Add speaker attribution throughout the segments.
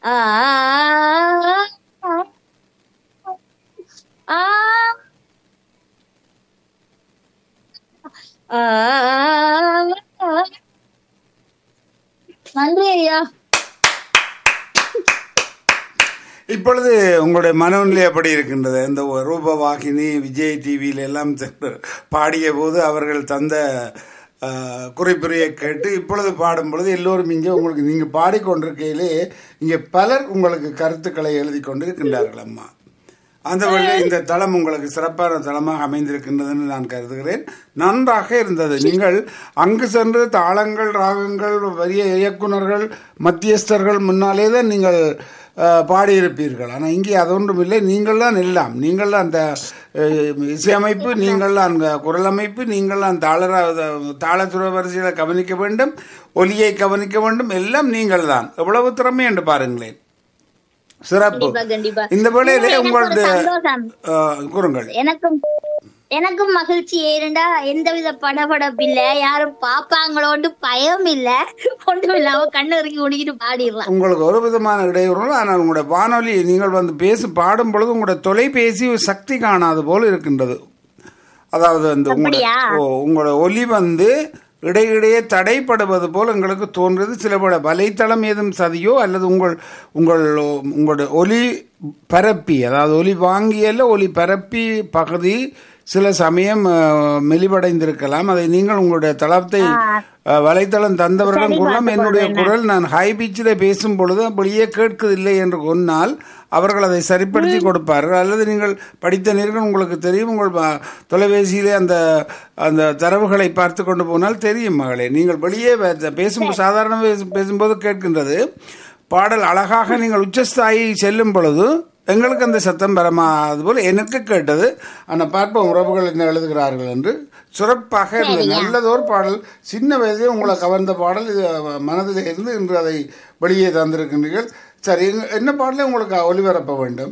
Speaker 1: ஆ ஆ ஆ நன்றி ஐயா.
Speaker 2: இப்பொழுது உங்களுடைய மனநிலை எப்படி இருக்கின்றது? இந்த ரூபவாகினி விஜய் டிவியில எல்லாம் பாடிய போது அவர்கள் தந்த குறிப்புரையை கேட்டு இப்பொழுது பாடும் பொழுது எல்லோரும் இங்கே உங்களுக்கு நீங்கள் பாடிக்கொண்டிருக்கையிலே இங்கே பலர் உங்களுக்கு கருத்துக்களை எழுதி கொண்டிருக்கின்றார்கள் அம்மா. அந்த வழியில் இந்த தளம் உங்களுக்கு சிறப்பான தளமாக அமைந்திருக்கின்றதுன்னு நான் கருதுகிறேன். நன்றாக இருந்தது. நீங்கள் அங்கு சென்று தாளங்கள், ராகங்கள், வரிய இயக்குனர்கள், மத்தியஸ்தர்கள் முன்னாலே தான் நீங்கள் பாடியிருப்பீர்கள். ஆனால் இங்கே அதொன்றும் இல்லை. நீங்கள் தான் எல்லாம். நீங்கள் தான் அந்த இசையமைப்பு, நீங்கள் தான் குரல் அமைப்பு, நீங்கள் தான் தாளத்துற வரிசைகளை கவனிக்க வேண்டும், ஒலியை கவனிக்க வேண்டும், எல்லாம் நீங்கள் தான். எவ்வளவு திறமை என்று பாருங்களேன். சிறப்பு. இந்த வேளையிலே உங்களுடைய கூறுங்கள்.
Speaker 1: எனக்கும் மகிழ்ச்சி. ஏனென்றா எந்தவித படபடப்பு இல்ல, யாரும் பாப்பாங்களோண்டு பயம் இல்ல, ஒன்றும் இல்லாம கண்ணறிக்கி முடிக்கிட்டு பாடிடலாம்.
Speaker 2: உங்களுக்கு ஒரு விதமான இடையூறு. ஆனால் உங்களுடைய வானொலி நீங்கள் வந்து பாடும் பொழுது உங்களுடைய தொலைபேசி சக்தி காணாது போல இருக்கின்றது. அதாவது அந்த உங்களோட ஒலி வந்து இடையிடையே தடைப்படுவது போல் எங்களுக்கு தோன்றது. சில பல வலைத்தளம் ஏதும் சதியோ அல்லது உங்களுடைய ஒலி பரப்பி, அதாவது ஒலி வாங்கியல்ல ஒலி பரப்பி பகுதி சில சமயம் மெலிவடைந்திருக்கலாம். அதை நீங்கள் உங்களுடைய தளத்தை வலைத்தளம் தந்தவரிடம் கூறலாம். என்னுடைய குரல் நான் ஹை பீச்சில் பேசும் பொழுது அப்படியே கேட்கவில்லை என்று சொன்னால் அவர்கள் அதை சரிப்படுத்தி கொடுப்பார்கள். அல்லது நீங்கள் படித்த நேர்கள் உங்களுக்கு தெரியும், உங்கள் தொலைபேசியிலே அந்த தரவுகளை பார்த்து கொண்டு போனால் தெரியும் மகளே. நீங்கள் வெளியே பேசும்போது சாதாரண பேசும்போது கேட்கின்றது. பாடல் அழகாக நீங்கள் உச்சஸ்தாயி செல்லும் பொழுது எங்களுக்கு அந்த சத்தம் பெறமாது போல் எனக்கு கேட்டது. ஆனால் பார்ப்போம் உறவுகள் என்ன எழுதுகிறார்கள் என்று. சிறப்பாக இருந்தது. நல்லதோர் பாடல். சின்ன வயதிலே உங்களை கவர்ந்த பாடல். இது மனதில் இருந்து இன்று அதை வெளியே தந்திருக்கின்றீர்கள். சரி, என்ன பாடலே உங்களுக்கு ஒளிபரப்ப வேண்டும்?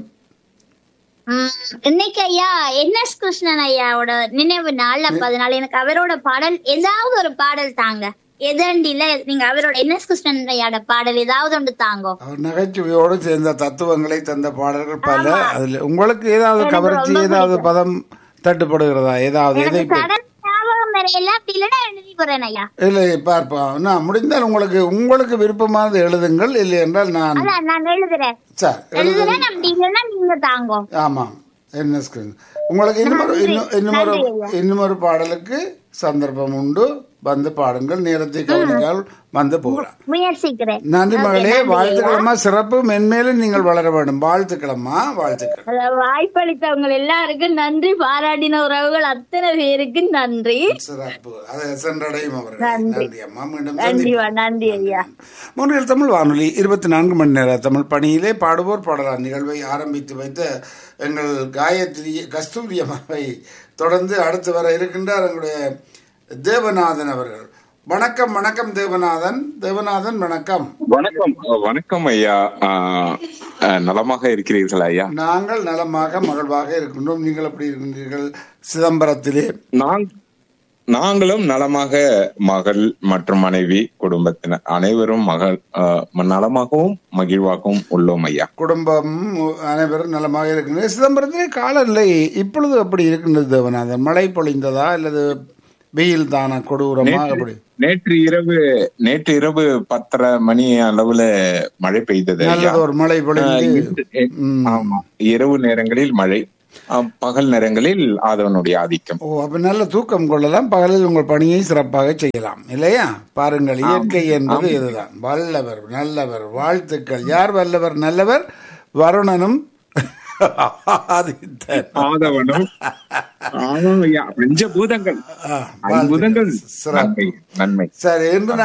Speaker 1: இன்னைக்கு ஐயா என்எஸ் கிருஷ்ணன் ஐயாவோட நினைவு நாள். அப்ப அதனால எனக்கு அவரோட பாடல், ஏதாவது ஒரு பாடல் தாங்க. எதண்டில நீங்க அவரோட என்எஸ் கிருஷ்ணன் ஐயாவோட பாடல் ஏதாவது ஒன்று தாங்கோ. அவர்
Speaker 2: நகைச்சுவையோடு சேர்ந்த தத்துவங்களை தந்த பாடல்கள் பல. அதுல உங்களுக்கு ஏதாவது கவர்ச்சி, ஏதாவது பதம் தட்டுப்படுகிறதா? ஏதாவது இல்லை பார்ப்போம். நான் முடிந்தால் உங்களுக்கு விருப்பமானது எழுதுங்கள். இல்லை என்றால் நான்
Speaker 1: எழுதுறேன்.
Speaker 2: ஆமாம். உங்களுக்கு இன்னும் பாடலுக்கு சந்தர்ப்பம் உண்டு. வந்து பாடுங்கள். நேரத்தை கவனிக்கால் வந்து போகலாம்.
Speaker 1: முயற்சிக்கிறேன்.
Speaker 2: நன்றி மகளே. வாழ்த்துக்களம்மா. சிறப்பு. மென்மேலும் நீங்கள் வளர வேண்டும். வாழ்த்துக்களம்மா. வாழ்த்துக்கள்.
Speaker 1: வாய்ப்பளித்தவங்க எல்லாருக்கும் நன்றி. பாராட்டின உறவுகள் அத்தனை பேருக்கு நன்றி.
Speaker 2: சிறப்பு. அதை சென்றடையும் அவர்கள். நன்றி அம்மா. மீண்டும்
Speaker 1: நன்றி ஐயா.
Speaker 2: மூன்றில் தமிழ் வானொலி 24 மணி நேர தமிழ் பணியிலே பாடுவோர் பாடலார் நிகழ்வை ஆரம்பித்து வைத்த எங்கள் காயத்ரி கஸ்தூரி அம்மாவை தொடர்ந்து அடுத்து வர இருக்கின்றார் எங்களுடைய தேவநாதன் அவர்கள். வணக்கம். வணக்கம் தேவநாதன். வணக்கம்.
Speaker 3: வணக்கம் ஐயா. நலமாக இருக்கிறீர்கள் ஐயா?
Speaker 2: நாங்கள் நலமாக மகிழ்வாக இருக்கின்றோம். நீங்கள் எப்படி இருக்கின்றீர்கள் சிதம்பரத்திலே?
Speaker 3: நாங்களும் நலமாக, மகள் மற்றும் மனைவி, குடும்பத்தினர் அனைவரும் நலமாகவும் மகிழ்வாகவும் உள்ளோம் ஐயா.
Speaker 2: குடும்பம் அனைவரும் நலமாக இருக்கின்றன. சிதம்பரத்திலே காலநிலை இப்பொழுது அப்படி இருக்கின்றது தேவநாதன்? மழை பொழிந்ததா அல்லது வெயில் தானா கொடூரமா? அப்படி
Speaker 3: நேற்று இரவு 10:30 மணி அளவுல மழை பெய்தது.
Speaker 2: ஒரு மழை பொழிந்து.
Speaker 3: ஆமா, இரவு நேரங்களில் மழை, பகல் நேரங்களில் அதனுடைய ஆதிக்கம்.
Speaker 2: அப்ப நல்ல தூக்கம் கொள்ளலாம். பகலில் உங்கள் பணியை சிறப்பாக செய்யலாம் இல்லையா? பாருங்கள், இயற்கை என்பது இதுதான். வல்லவர் நல்லவர். வாழ்த்துக்கள். யார் வல்லவர் நல்லவர்? வருணனும்
Speaker 3: ஆதவனும் பஞ்சபூதங்கள். நன்மை.
Speaker 2: சரி, என்று